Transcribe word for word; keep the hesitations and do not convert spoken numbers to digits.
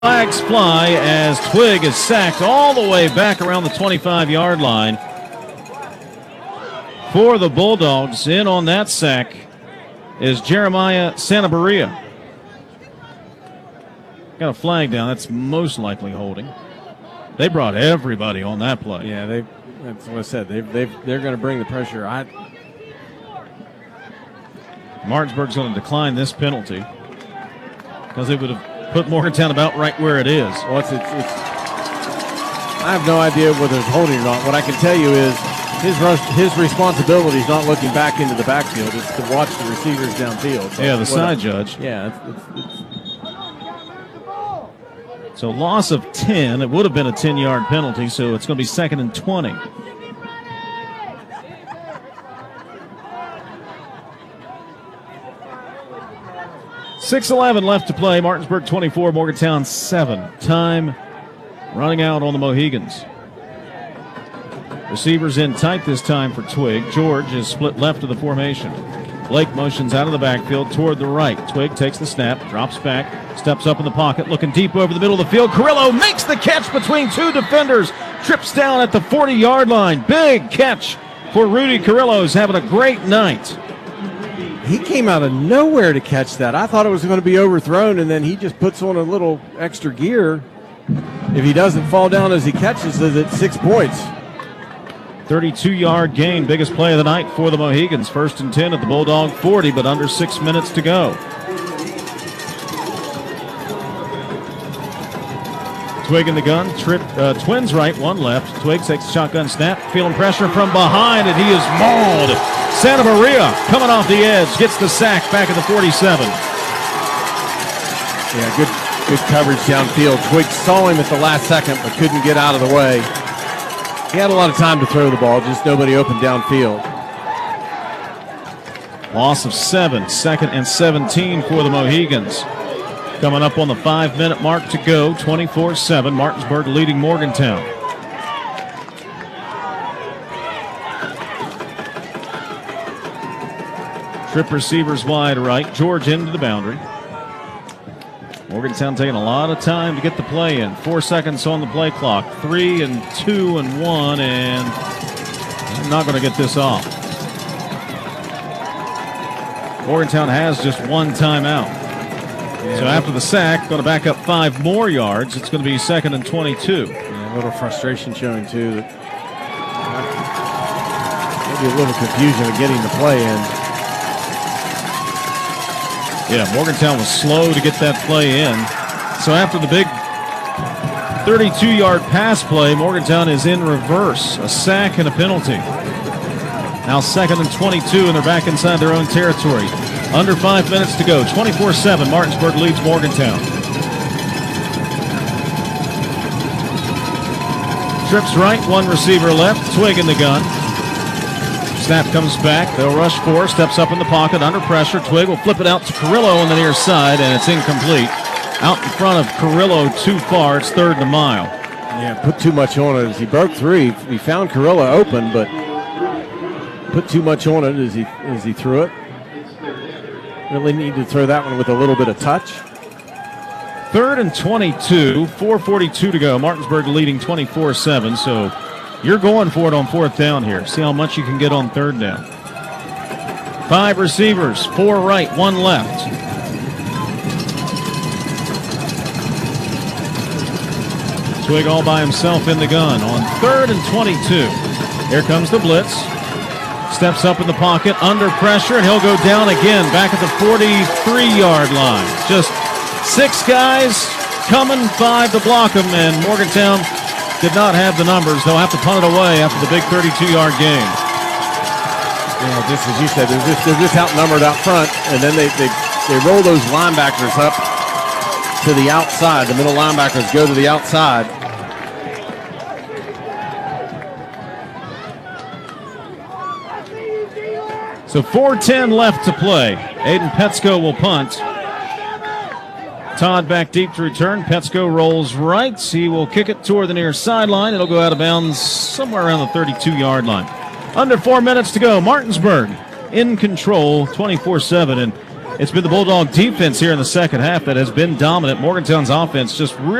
Flags fly as Twig is sacked all the way back around the twenty-five-yard line. For the Bulldogs, in on that sack is Jeremiah Santabaria. Got a flag down. That's most likely holding. They brought everybody on that play. Yeah, they. That's what I said. They they they're going to bring the pressure. I. Martinsburg's going to decline this penalty because it would have put Morgantown about right where it is. Well, it's, it's, it's I have no idea whether it's holding or not. What I can tell you is his his responsibility is not looking back into the backfield. It's to watch the receivers downfield. So yeah, the side I, judge. Yeah. It's, it's, it's, so loss of ten. It would have been a ten-yard penalty, so it's going to be second and twenty. six eleven left to play. Martinsburg twenty-four, Morgantown seven. Time running out on the Mohegans. Receivers in tight this time for Twig. George is split left of the formation. Blake motions out of the backfield toward the right. Twig takes the snap, drops back, steps up in the pocket, looking deep over the middle of the field. Carrillo makes the catch between two defenders, trips down at the forty-yard line. Big catch for Rudy Carrillo, who's having a great night. He came out of nowhere to catch that. I thought it was going to be overthrown, and then he just puts on a little extra gear. If he doesn't fall down as he catches it, it's six points. thirty-two-yard gain, biggest play of the night for the Mohegans. First and ten at the Bulldog forty, but under six minutes to go. Twig in the gun, trip, uh, twins right, one left. Twig takes the shotgun snap, feeling pressure from behind, and he is mauled. Santabaria coming off the edge, gets the sack back at the forty-seven. Yeah, good good coverage downfield. Twig saw him at the last second, but couldn't get out of the way. He had a lot of time to throw the ball, just nobody open downfield. Loss of seven, second and seventeen for the Mohegans. Coming up on the five-minute mark to go, twenty-four seven, Martinsburg leading Morgantown. Trip receivers wide right, George into the boundary. Morgantown taking a lot of time to get the play in. Four seconds on the play clock. Three and two and one, and I'm not going to get this off. Morgantown has just one timeout. Yeah. So after the sack, going to back up five more yards. It's going to be second and twenty-two. Yeah, a little frustration showing, too. That maybe a little confusion of getting the play in. Yeah, Morgantown was slow to get that play in. So after the big thirty-two-yard pass play, Morgantown is in reverse. A sack and a penalty. Now second and twenty-two, and they're back inside their own territory. Under five minutes to go. twenty-four seven, Martinsburg leads Morgantown. Trips right, one receiver left. Twig in the gun. Snap comes back. They'll rush four. Steps up in the pocket. Under pressure. Twig will flip it out to Carrillo on the near side, and it's incomplete. Out in front of Carrillo too far. It's third and a mile. Yeah, put too much on it as he broke three. He found Carrillo open, but put too much on it as he as he threw it. Really need to throw that one with a little bit of touch. Third and twenty-two. four forty-two to go. Martinsburg leading twenty-four seven. So you're going for it on fourth down here. See how much you can get on third down. Five receivers, four right, one left. Twig all by himself in the gun on third and twenty-two. Here comes the blitz. Steps up in the pocket, under pressure, and he'll go down again, back at the forty-three-yard line. Just six guys coming, five to block him, and Morgantown did not have the numbers. They'll have to punt it away after the big thirty-two-yard gain. Yeah, just as you said, they're just, they're just outnumbered out front, and then they, they, they roll those linebackers up to the outside. The middle linebackers go to the outside. So four ten left to play. Aiden Petsko will punt. Todd back deep to return. Petsko rolls right. He will kick it toward the near sideline. It'll go out of bounds somewhere around the thirty-two-yard line. Under four minutes to go. Martinsburg in control, twenty-four seven. And It's been the Bulldog defense here in the second half that has been dominant. Morgantown's offense just really